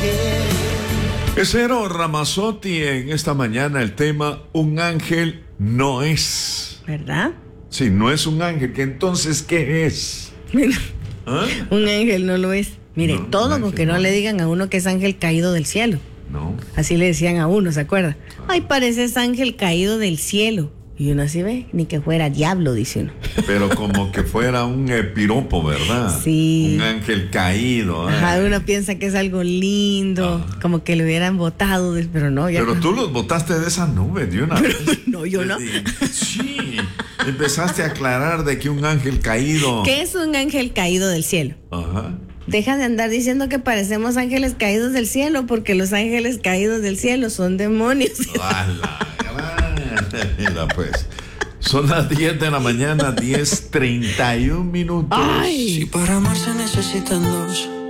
Esero Ramazzotti en esta mañana el tema un ángel no es. ¿Verdad? Sí, no es un ángel, que entonces ¿qué es? ¿Ah? Un ángel no lo es. Mire, No, todo un con ángel que no no. le digan a uno que es ángel caído del cielo. No. Así le decían a uno, ¿se acuerda? Ay, pareces ángel caído del cielo. Y uno así ve, ni que fuera diablo, dice uno. Pero como que fuera un piropo, ¿verdad? Sí. Un ángel caído. Ajá, uno piensa que es algo lindo, como que le hubieran votado, pero no, ya. Pero tú los botaste de esa nube de una vez. No, yo no. Sí. Empezaste a aclarar de que un ángel caído. ¿Qué es un ángel caído del cielo? Ajá. Deja de andar diciendo que parecemos ángeles caídos del cielo, porque los ángeles caídos del cielo son demonios. Mira, pues. Son las 10 de la mañana, 10:31 minutos. Ay. Si para amar se necesitan dos,